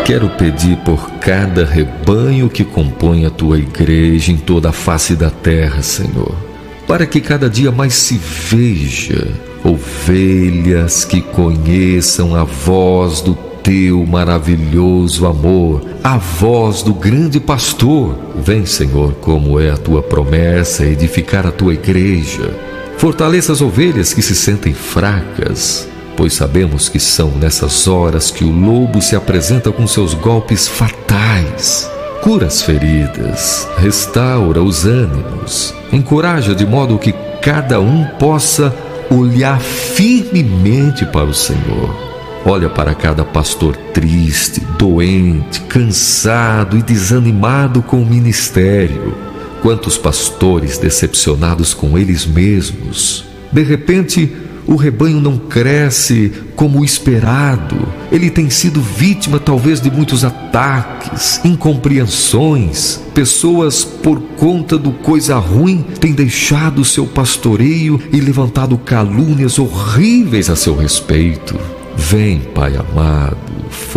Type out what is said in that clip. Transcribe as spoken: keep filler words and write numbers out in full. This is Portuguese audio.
Quero pedir por cada rebanho que compõe a tua igreja em toda a face da terra, Senhor, para que cada dia mais se veja ovelhas que conheçam a voz do teu maravilhoso amor, a voz do grande pastor. Vem, Senhor, como é a tua promessa, edificar a tua igreja. Fortaleça as ovelhas que se sentem fracas, pois sabemos que são nessas horas que o lobo se apresenta com seus golpes fatais. Cura as feridas, restaura os ânimos, encoraja de modo que cada um possa olhar firmemente para o Senhor. Olha para cada pastor triste, doente, cansado e desanimado com o ministério. Quantos pastores decepcionados com eles mesmos. De repente, o rebanho não cresce como o esperado. Ele tem sido vítima talvez de muitos ataques, incompreensões. Pessoas, por conta do coisa ruim, têm deixado o seu pastoreio e levantado calúnias horríveis a seu respeito. Vem, Pai amado,